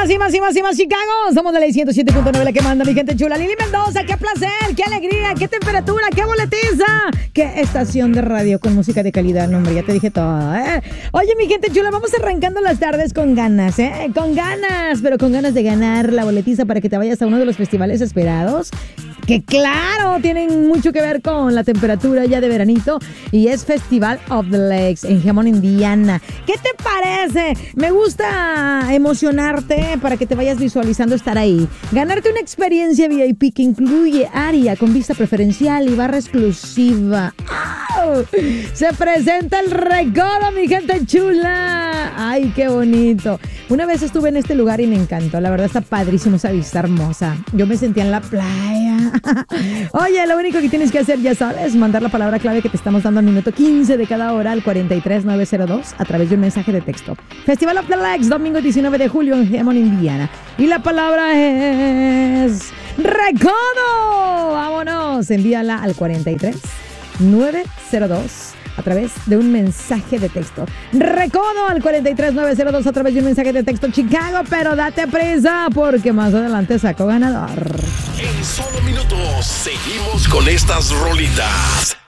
más, Chicago. Somos de la 107.9, la que manda mi gente chula. Lili Mendoza, qué placer, qué alegría, qué temperatura, qué boletiza. Qué estación de radio con música de calidad. No, hombre, ya te dije todo, ¿eh? Oye, mi gente chula, vamos arrancando las tardes con ganas, ¿eh? Con ganas, pero con ganas de ganar la boletiza para que te vayas a uno de los festivales esperados. Que claro, tienen mucho que ver con la temperatura ya de veranito. Y es Festival of the Lakes en Hammond, Indiana. ¿Qué te parece? Me gusta emocionarte para que te vayas visualizando estar ahí. Ganarte una experiencia VIP que incluye área con vista preferencial y barra exclusiva. ¡Au! Se presenta el recodo, mi gente chula. ¡Ay, qué bonito! Una vez estuve en este lugar y me encantó. La verdad está padrísimo, esa vista hermosa. Yo me sentía en la playa. Oye, lo único que tienes que hacer, ya sabes, mandar la palabra clave que te estamos dando al minuto 15 de cada hora al 43902 a través de un mensaje de texto. Festival of the Lakes, domingo 19 de julio en Hammond, Indiana. Y la palabra es recodo. ¡Vámonos! Envíala al 43902 a través de un mensaje de texto. Recodo al 43902 a través de un mensaje de texto, Chicago, pero date prisa porque más adelante saco ganador. En solo minutos seguimos con estas rolitas.